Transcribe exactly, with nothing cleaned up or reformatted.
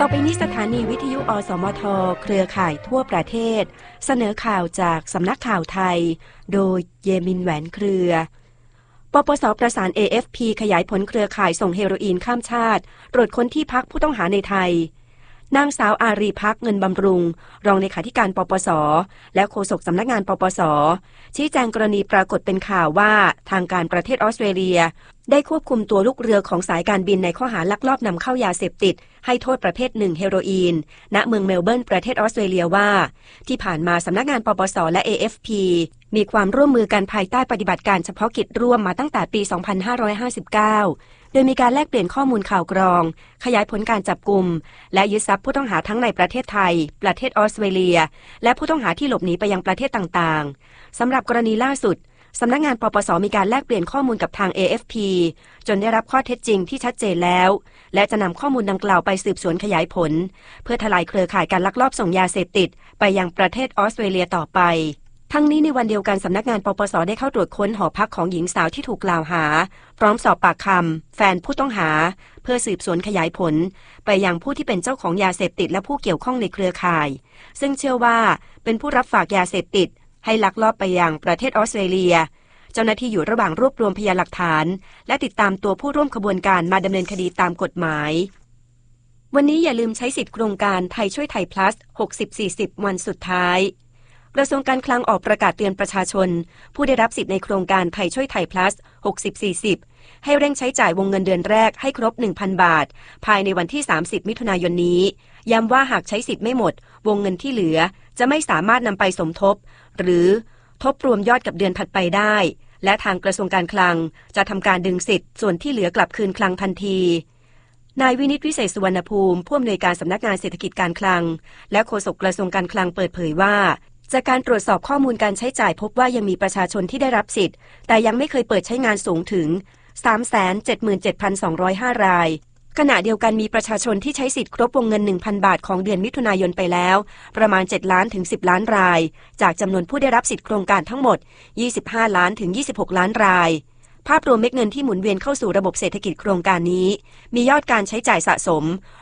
ต่อไปนี้สถานีวิทยุอสมทเครือข่ายทั่วประเทศเสนอข่าวจากสำนักข่าวไทยโดยเยมินแหวนเครือปปส.ประสาน เอ เอฟ พี ขยายผลเครือข่ายส่งเฮโรอีนข้ามชาติตรวจค้นที่พักผู้ต้องหาในไทยนางสาวอารีภักดิ์เงินบำรุงรองเลขาธิการปปส.และโฆษกสำนักงานปปส.ชี้แจงกรณีปรากฏเป็นข่าวว่าทางการประเทศออสเตรเลียได้ควบคุมตัวลูกเรือของสายการบินในข้อหาลักลอบนำเข้ายาเสพติดให้โทษประเภทหนึ่งเฮโรอีนณเมืองเมลเบิร์นประเทศออสเตรเลียว่าที่ผ่านมาสำนักงานปปส.และ เอ เอฟ พี มีความร่วมมือกันภายใต้ปฏิบัติการเฉพาะกิจร่วมมาตั้งแต่ปี สองพันห้าร้อยห้าสิบเก้า โดยมีการแลกเปลี่ยนข้อมูลข่าวกรองขยายผลการจับกุมและยึดทรัพย์ผู้ต้องหาทั้งในประเทศไทยประเทศออสเตรเลียและผู้ต้องหาที่หลบหนีไปยังประเทศต่างๆสำหรับกรณีล่าสุดสำนักงานปปส.มีการแลกเปลี่ยนข้อมูลกับทาง เอ เอฟ พี จนได้รับข้อเท็จจริงที่ชัดเจนแล้วและจะนำข้อมูลดังกล่าวไปสืบสวนขยายผลเพื่อทลายเครือข่ายการลักลอบส่งยาเสพติดไปยังประเทศออสเตรเลียต่อไปทั้งนี้ในวันเดียวกันสำนักงานปปส.ได้เข้าตรวจค้นหอพักของหญิงสาวที่ถูกกล่าวหาพร้อมสอบปากคำแฟนผู้ต้องหาเพื่อสืบสวนขยายผลไปยังผู้ที่เป็นเจ้าของยาเสพติดและผู้เกี่ยวข้องในเครือข่ายซึ่งเชื่อว่าเป็นผู้รับฝากยาเสพติดให้ลักลอบไปยังประเทศออสเตรเลียเจ้าหน้าที่อยู่ระหว่างรวบรวมพยานหลักฐานและติดตามตัวผู้ร่วมขบวนการมาดำเนินคดีตามกฎหมายวันนี้อย่าลืมใช้สิทธิโครงการไทยช่วยไทย plus หกสิบ สี่สิบ วันสุดท้ายกระทรวงการคลังออกประกาศเตือนประชาชนผู้ได้รับสิทธิในโครงการไทยช่วยไทย plus หกสิบ สี่สิบ ให้เร่งใช้จ่ายวงเงินเดือนแรกให้ครบ หนึ่งพัน บาทภายในวันที่ สามสิบ มิถุนายนนี้ย้ำว่าหากใช้สิทธิ์ไม่หมดวงเงินที่เหลือจะไม่สามารถนำไปสมทบหรือทบรวมยอดกับเดือนถัดไปได้และทางกระทรวงการคลังจะทำการดึงสิทธิ์ส่วนที่เหลือกลับคืนคลังทันทีนายวินิตวิเศษสุวรรณภูมิผู้อำนวยการสำนักงานเศรษฐกิจการคลังและโฆษกกระทรวงการคลังเปิดเผยว่าจากการตรวจสอบข้อมูลการใช้จ่ายพบว่ายังมีประชาชนที่ได้รับสิทธิ์แต่ยังไม่เคยเปิดใช้งานสูงถึง สามแสนเจ็ดหมื่นเจ็ดพันสองร้อยห้า รายขณะเดียวกันมีประชาชนที่ใช้สิทธิ์ครบวงเงิน หนึ่งพัน บาทของเดือนมิถุนายนไปแล้วประมาณเจ็ดล้านถึงสิบล้านรายจากจำนวนผู้ได้รับสิทธิ์โครงการทั้งหมดยี่สิบห้าล้านถึงยี่สิบหกล้านรายภาพรวมเม็ดเงินที่หมุนเวียนเข้าสู่ระบบเศรษฐกิจโครงการนี้มียอดการใช้จ่ายสะสม